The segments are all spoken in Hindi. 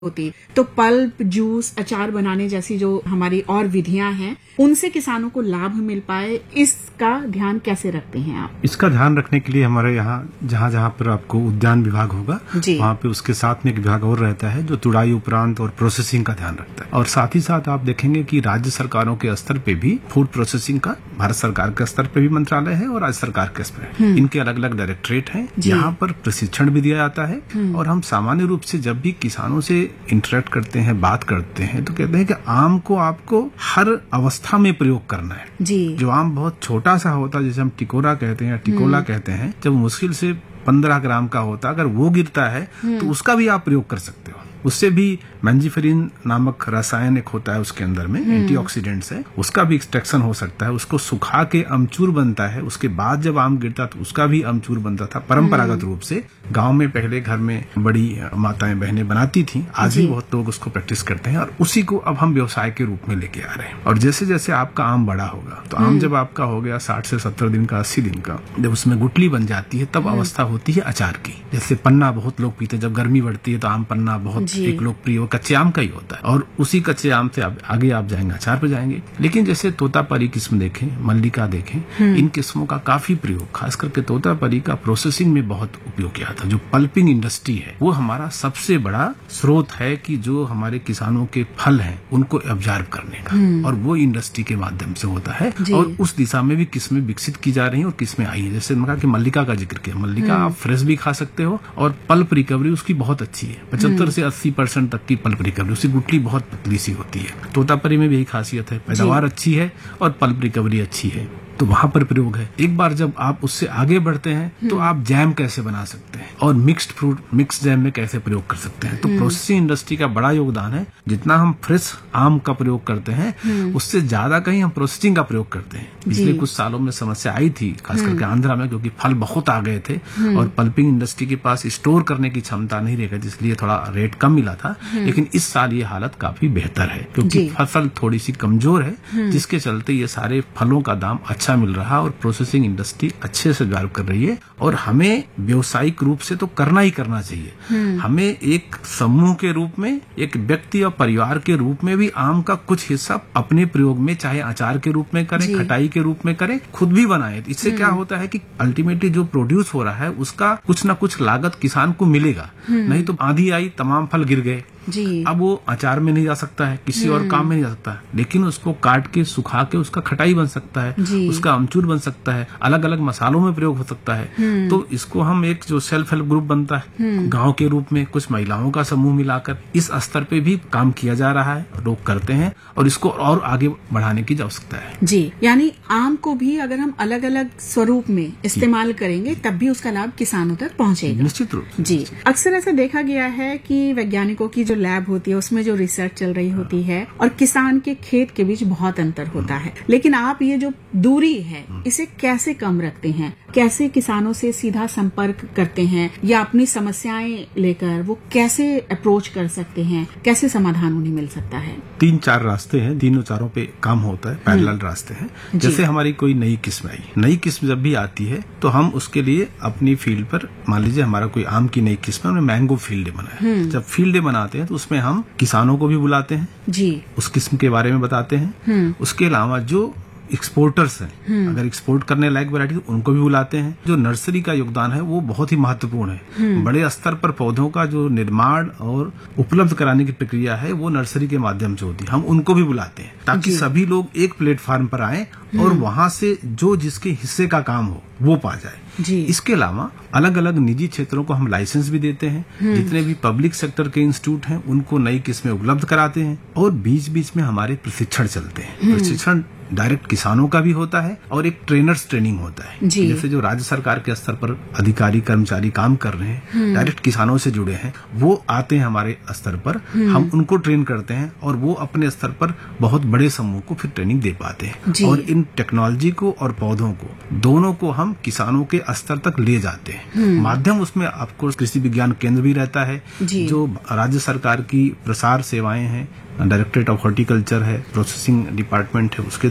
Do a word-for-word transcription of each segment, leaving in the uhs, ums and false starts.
होती, तो पल्प, जूस, अचार बनाने जैसी जो हमारी और विधियां हैं, उनसे किसानों को लाभ मिल पाए, इसका ध्यान कैसे रखते हैं आप? इसका ध्यान रखने के लिए हमारे यहाँ जहाँ जहाँ पर आपको उद्यान विभाग होगा, वहाँ पे उसके साथ में एक विभाग और रहता है जो तुड़ाई उपरांत और प्रोसेसिंग का ध्यान रखता है। और साथ ही साथ आप देखेंगे कि राज्य सरकारों के स्तर पे भी फूड प्रोसेसिंग का भारत सरकार के स्तर पे भी मंत्रालय है और राज्य सरकार के स्तर पे इनके अलग अलग डायरेक्टरेट हैं। यहाँ पर प्रशिक्षण भी दिया जाता है और हम सामान्य रूप से जब भी किसानों से इंटरेक्ट करते हैं, बात करते हैं, तो कहते हैं कि आम को आपको हर अवस्था में प्रयोग करना है। जी। जो आम बहुत छोटा सा होता है, जैसे हम टिकोरा कहते हैं या टिकोला कहते हैं, जब मुश्किल से पंद्रह ग्राम का होता, अगर वो गिरता है तो उसका भी आप प्रयोग कर सकते हो। उससे भी मैंजीफेरिन नामक रसायन एक होता है, उसके अंदर में एंटीऑक्सीडेंट्स है, उसका भी एक्सट्रैक्शन हो सकता है। उसको सुखा के अमचूर बनता है, उसके बाद जब आम गिरता तो उसका भी अमचूर बनता था परंपरागत रूप से। गांव में पहले घर में बड़ी माताएं बहनें बनाती थी, आज भी बहुत लोग उसको प्रैक्टिस करते हैं और उसी को अब हम व्यवसाय के रूप में लेके आ रहे हैं। और जैसे जैसे आपका आम बड़ा होगा, तो आम जब आपका हो गया साठ से सत्तर दिन का, अस्सी दिन का, जब उसमें गुठली बन जाती है, तब अवस्था होती है अचार की। जैसे पन्ना बहुत लोग पीते, जब गर्मी बढ़ती है तो आम पन्ना बहुत एक लोकप्रिय कच्चे आम का ही होता है और उसी कच्चे आम से आप, आगे आप जाएंगे अचार पे जाएंगे। लेकिन जैसे तोतापरी किस्म देखें, मल्लिका देखें, इन किस्मों का काफी प्रयोग, खास करके तोतापरी का प्रोसेसिंग में बहुत उपयोग किया था। जो पल्पिंग इंडस्ट्री है वो हमारा सबसे बड़ा स्रोत है कि जो हमारे किसानों के फल हैं उनको ऑब्जर्व करने का, और वो इंडस्ट्री के माध्यम से होता है। और उस दिशा में भी किस्में विकसित की जा रही हैं और किस्में आई है। जैसे मैंने कहा कि मल्लिका का जिक्र किया, मल्लिका आप फ्रेश भी खा सकते हो और पल्प रिकवरी उसकी बहुत अच्छी है। पचहत्तर से अस्सी परसेंट तक की पल्प रिकवरी, उसकी गुठली बहुत पतली सी होती है। तोतापरी में भी यही खासियत है, पैदावार अच्छी है और पल्प रिकवरी अच्छी है, तो वहां पर प्रयोग है। एक बार जब आप उससे आगे बढ़ते हैं तो आप जैम कैसे बना सकते हैं और मिक्स्ड फ्रूट मिक्स जैम में कैसे प्रयोग कर सकते हैं। तो प्रोसेसिंग इंडस्ट्री का बड़ा योगदान है। जितना हम फ्रेश आम का प्रयोग करते हैं उससे ज्यादा कहीं हम प्रोसेसिंग का प्रयोग करते हैं। पिछले कुछ सालों में समस्या आई थी, खास करके आंध्रा में, क्योंकि फल बहुत आ गए थे और पल्पिंग इंडस्ट्री के पास स्टोर करने की क्षमता नहीं रह गई, इसलिए थोड़ा रेट कम मिला था। लेकिन इस साल ये हालत काफी बेहतर है, क्योंकि फसल थोड़ी सी कमजोर है, जिसके चलते ये सारे फलों का दाम अच्छा मिल रहा और प्रोसेसिंग इंडस्ट्री अच्छे से डेवलप कर रही है। और हमें व्यावसायिक रूप से तो करना ही करना चाहिए। हमें एक समूह के रूप में, एक व्यक्ति और परिवार के रूप में भी आम का कुछ हिस्सा अपने प्रयोग में, चाहे अचार के रूप में करें, खटाई के रूप में करें, खुद भी बनाए। इससे क्या होता है कि अल्टीमेटली जो प्रोड्यूस हो रहा है उसका कुछ ना कुछ लागत किसान को मिलेगा। नहीं तो आंधी आई, तमाम फल गिर गए, जी। अब वो अचार में नहीं जा सकता है, किसी और काम में नहीं जा सकता है, लेकिन उसको काट के सुखा के उसका खटाई बन सकता है, उसका अमचूर बन सकता है, अलग अलग मसालों में प्रयोग हो सकता है। तो इसको हम एक जो सेल्फ हेल्प ग्रुप बनता है गांव के रूप में, कुछ महिलाओं का समूह मिलाकर इस स्तर पे भी काम किया जा रहा है, लोग करते हैं और इसको और आगे बढ़ाने की आवश्यकता है। जी, यानी आम को भी अगर हम अलग अलग स्वरूप में इस्तेमाल करेंगे तब भी उसका लाभ किसानों तक पहुंचेगा। निश्चित रूप से। जी, अक्सर ऐसा देखा गया है कि वैज्ञानिकों की जो लैब होती है उसमें जो रिसर्च चल रही होती है और किसान के खेत के बीच बहुत अंतर होता है, लेकिन आप ये जो दूरी है इसे कैसे कम रखते हैं? कैसे किसानों से सीधा संपर्क करते हैं या अपनी समस्याएं लेकर वो कैसे अप्रोच कर सकते हैं? कैसे समाधान उन्हें मिल सकता है? तीन चार रास्ते हैं, तीनों चारों पे काम होता है, पैरेलल रास्ते हैं। जैसे हमारी कोई नई किस्म आई, नई किस्म जब भी आती है तो हम उसके लिए अपनी फील्ड पर, मान लीजिए हमारा कोई आम की नई किस्म है, हमने मैंगो फील्ड डे बनाया। जब फील्ड डे बनाते हैं तो उसमें हम किसानों को भी बुलाते हैं, जी, उस किस्म के बारे में बताते हैं। उसके अलावा जो एक्सपोर्टर्स हैं, अगर एक्सपोर्ट करने लायक वैरायटी तो उनको भी बुलाते हैं। जो नर्सरी का योगदान है वो बहुत ही महत्वपूर्ण है। बड़े स्तर पर पौधों का जो निर्माण और उपलब्ध कराने की प्रक्रिया है वो नर्सरी के माध्यम से होती है, हम उनको भी बुलाते हैं ताकि सभी लोग एक प्लेटफॉर्म पर आए और वहां से जो जिसके हिस्से का काम हो वो पा जाए। जी। इसके अलावा अलग अलग निजी क्षेत्रों को हम लाइसेंस भी देते हैं। जितने भी पब्लिक सेक्टर के इंस्टीट्यूट हैं उनको नई किस्में उपलब्ध कराते हैं और बीच बीच में हमारे प्रशिक्षण चलते हैं। प्रशिक्षण डायरेक्ट किसानों का भी होता है और एक ट्रेनर्स ट्रेनिंग होता है। जैसे जो राज्य सरकार के स्तर पर अधिकारी कर्मचारी काम कर रहे हैं, डायरेक्ट किसानों से जुड़े हैं, वो आते हैं हमारे स्तर पर, हम उनको ट्रेन करते हैं और वो अपने स्तर पर बहुत बड़े समूह को फिर ट्रेनिंग दे पाते हैं। और इन टेक्नोलॉजी को और पौधों को दोनों को हम किसानों के स्तर तक ले जाते हैं। माध्यम उसमें आपको कृषि विज्ञान केंद्र भी रहता है, जो राज्य सरकार की प्रसार सेवाएं हैं, डायरेक्टरेट ऑफ हॉर्टिकल्चर है, प्रोसेसिंग डिपार्टमेंट है, उसके थ्रू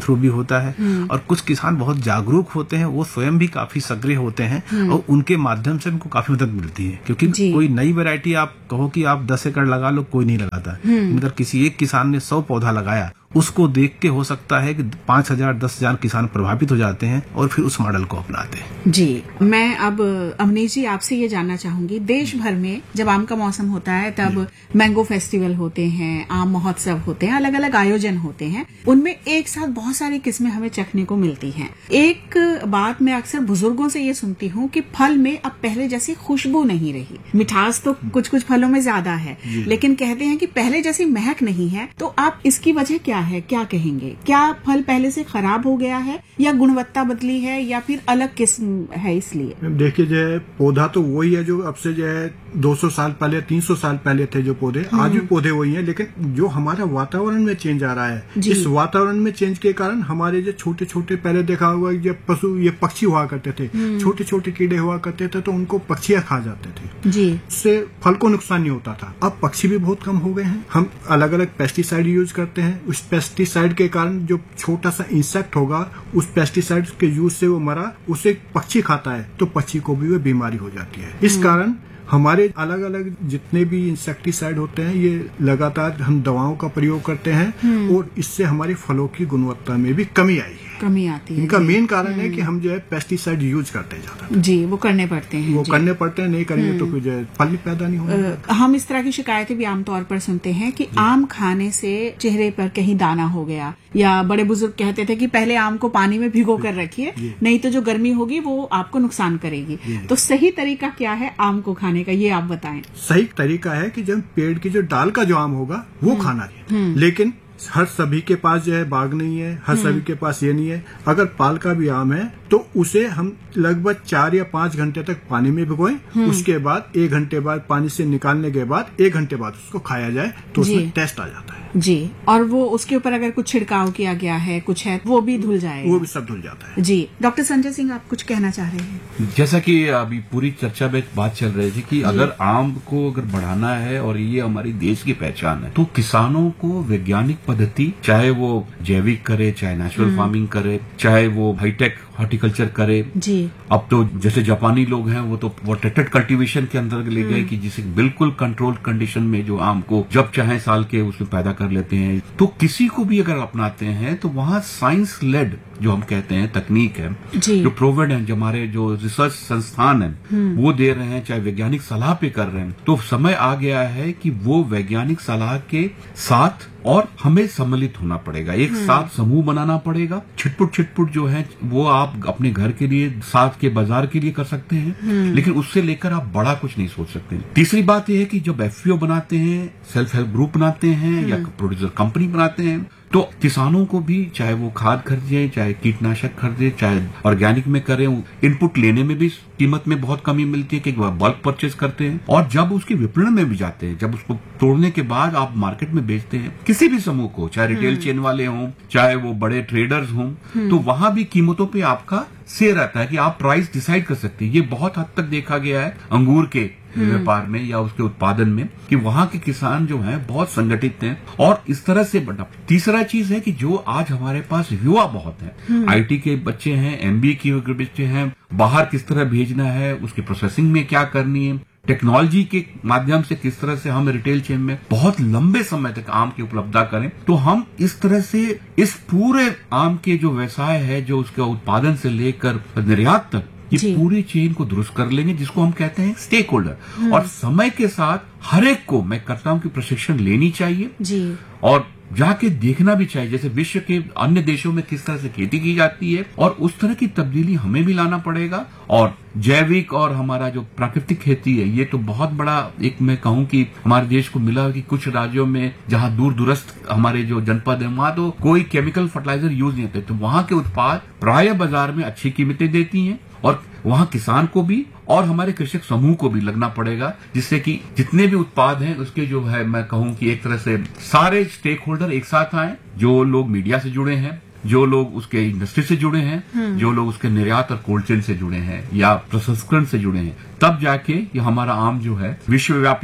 थ्रू भी होता है, और कुछ किसान बहुत जागरूक होते हैं, वो स्वयं भी काफी सक्रिय होते हैं और उनके माध्यम से उनको काफी मदद मिलती है। क्योंकि कोई नई वैरायटी आप कहो कि आप दस एकड़ लगा लो, कोई नहीं लगाता। अगर किसी एक किसान ने सौ पौधा लगाया, उसको देख के हो सकता है कि पांच हजार दस हजार किसान प्रभावित हो जाते हैं और फिर उस मॉडल को अपनाते हैं। जी, मैं अब अवनीश जी आपसे ये जानना चाहूंगी, देश भर में जब आम का मौसम होता है तब मैंगो फेस्टिवल होते हैं, आम महोत्सव होते हैं, अलग अलग आयोजन होते हैं, उनमें एक साथ बहुत सारी किस्में हमें चखने को मिलती हैं। एक बात मैं अक्सर बुजुर्गों से ये सुनती हूँ कि फल में अब पहले जैसी खुशबू नहीं रही। मिठास तो कुछ कुछ फलों में ज्यादा है, लेकिन कहते हैं कि पहले जैसी महक नहीं है। तो आप इसकी वजह क्या है, क्या कहेंगे? क्या फल पहले से खराब हो गया है, या गुणवत्ता बदली है, या फिर अलग किस्म है इसलिए? देखिए, जो है पौधा तो वही है जो अब से जो है दो सौ साल पहले, तीन सौ साल पहले थे जो पौधे, आज भी पौधे वही हैं, लेकिन जो हमारा वातावरण में चेंज आ रहा है, इस वातावरण में चेंज के कारण हमारे जो छोटे छोटे, पहले देखा हुआ जब पशु, ये पक्षी हुआ करते थे, छोटे छोटे कीड़े हुआ करते थे, तो उनको पक्षियां खा जाते थे जी, उससे फल को नुकसान नहीं होता था। अब पक्षी भी बहुत कम हो गए हैं, हम अलग अलग पेस्टिसाइड यूज करते हैं, उस पेस्टिसाइड के कारण जो छोटा सा इंसेक्ट होगा, उस पेस्टिसाइड के यूज से वो मरा, उसे पक्षी खाता है तो पक्षी को भी वो बीमारी हो जाती है। इस कारण हमारे अलग अलग जितने भी इंसेक्टिसाइड होते हैं, ये लगातार हम दवाओं का प्रयोग करते हैं और इससे हमारे फलों की गुणवत्ता में भी कमी आई है, कमी आती है। इनका मेन कारण है कि हम जो है पेस्टिसाइड यूज करते हैं ज्यादा जी, वो करने पड़ते हैं, वो करने पड़ते हैं, नहीं करेंगे तो फिर जो है फल पैदा नहीं होगा। हम इस तरह की शिकायतें भी आमतौर पर सुनते हैं कि आम खाने से चेहरे पर कहीं दाना हो गया, या बड़े बुजुर्ग कहते थे कि पहले आम को पानी में भिगो कर रखिए, नहीं तो जो गर्मी होगी वो आपको नुकसान करेगी। तो सही तरीका क्या है आम को खाने का, ये आप बताएं। सही तरीका है कि जब पेड़ की जो डाल का जो आम होगा वो खाना है, लेकिन हर सभी के पास जो है बाग नहीं है, हर सभी के पास ये नहीं है। अगर पाल का भी आम है तो उसे हम लगभग चार या पांच घंटे तक पानी में भिगोएं, उसके बाद एक घंटे बाद पानी से निकालने के बाद एक घंटे बाद उसको खाया जाए तो उसमें टेस्ट आ जाता है जी। और वो उसके ऊपर अगर कुछ छिड़काव किया गया है, कुछ है, वो भी धुल जाएगा, वो भी सब धुल जाता है जी। डॉक्टर संजय सिंह, आप कुछ कहना चाह रहे हैं? जैसा कि अभी पूरी चर्चा में बात चल रही थी कि अगर आम को अगर बढ़ाना है और ये हमारी देश की पहचान है, तो किसानों को वैज्ञानिक पद्धति, चाहे वो जैविक करे, चाहे नेचुरल फार्मिंग करे, चाहे वो हाईटेक हॉर्टिकल्चर करे जी। अब तो जैसे जापानी लोग हैं वो तो प्रोटेक्टेड कल्टीवेशन के अंदर ले गए कि जिसे बिल्कुल कंट्रोल कंडीशन में जो आम को जब चाहे साल के उसमें पैदा कर लेते हैं। तो किसी को भी अगर अपनाते हैं तो वहां साइंस लेड जो हम कहते हैं तकनीक है, जो प्रोवेड है, जो हमारे जो रिसर्च संस्थान है वो दे रहे हैं, चाहे वैज्ञानिक सलाह पे कर रहे हैं, तो समय आ गया है कि वो वैज्ञानिक सलाह के साथ और हमें सम्मिलित होना पड़ेगा, एक साथ समूह बनाना पड़ेगा। छिटपुट छिटपुट जो है वो आप अपने घर के लिए, साथ के बाजार के लिए कर सकते हैं, लेकिन उससे लेकर आप बड़ा कुछ नहीं सोच सकते। तीसरी बात यह है कि जब एफपीओ बनाते हैं, सेल्फ हेल्प ग्रुप बनाते हैं या प्रोड्यूसर कंपनी बनाते हैं, तो किसानों को भी चाहे वो खाद खरीदे, चाहे कीटनाशक खरीदे, चाहे ऑर्गेनिक में करें, इनपुट लेने में भी कीमत में बहुत कमी मिलती है कि बल्क परचेज करते हैं, और जब उसके विपणन में भी जाते हैं, जब उसको तोड़ने के बाद आप मार्केट में बेचते हैं किसी भी समूह को, चाहे रिटेल चेन वाले हों, चाहे वो बड़े ट्रेडर्स हों, तो वहां भी कीमतों पे आपका से रहता है कि आप प्राइस डिसाइड कर सकते हैं। ये बहुत हद तक देखा गया है अंगूर के व्यापार में या उसके उत्पादन में कि वहां के किसान जो हैं बहुत संगठित हैं और इस तरह से बढ़ा। तीसरा चीज है कि जो आज हमारे पास युवा बहुत है, आईटी के बच्चे हैं, एमबीए के बच्चे हैं, बाहर किस तरह भेजना है, उसकी प्रोसेसिंग में क्या करनी है, टेक्नोलॉजी के माध्यम से किस तरह से हम रिटेल चेन में बहुत लंबे समय तक आम की उपलब्धता करें, तो हम इस तरह से इस पूरे आम के जो व्यवसाय है, जो उसका उत्पादन से लेकर निर्यात तक, ये पूरी चेन को दुरुस्त कर लेंगे, जिसको हम कहते हैं स्टेक होल्डर। और समय के साथ हर एक को मैं करता हूं कि प्रशिक्षण लेनी चाहिए जी। और जाके देखना भी चाहिए जैसे विश्व के अन्य देशों में किस तरह से खेती की जाती है, और उस तरह की तब्दीली हमें भी लाना पड़ेगा। और जैविक और हमारा जो प्राकृतिक खेती है, ये तो बहुत बड़ा एक मैं कहूं कि हमारे देश को मिला कि कुछ राज्यों में जहां दूर दूरस्थ हमारे जो जनपद है वहां तो कोई केमिकल फर्टिलाइजर यूज नहीं होते, तो वहां के उत्पाद प्राय बाजार में अच्छी कीमतें देती हैं, और वहां किसान को भी और हमारे कृषक समूह को भी लगना पड़ेगा, जिससे कि जितने भी उत्पाद हैं उसके जो है मैं कहूं कि एक तरह से सारे स्टेक होल्डर एक साथ आए, जो लोग मीडिया से जुड़े हैं, जो लोग उसके इंडस्ट्री से जुड़े हैं, जो लोग उसके निर्यात और कोल्ड चेन से जुड़े हैं या प्रसंस्करण से जुड़े हैं, तब जाके ये हमारा आम जो है विश्वव्यापी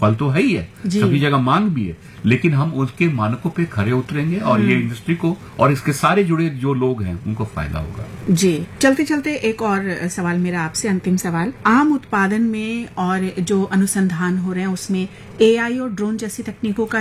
फल तो है ही है, सभी जगह मांग भी है, लेकिन हम उसके मानकों पे खरे उतरेंगे और ये इंडस्ट्री को और इसके सारे जुड़े जो लोग हैं उनको फायदा होगा। जी, चलते चलते एक और सवाल मेरा आपसे, अंतिम सवाल, आम उत्पादन में और जो अनुसंधान हो रहे हैं उसमें एआई और ड्रोन जैसी तकनीकों का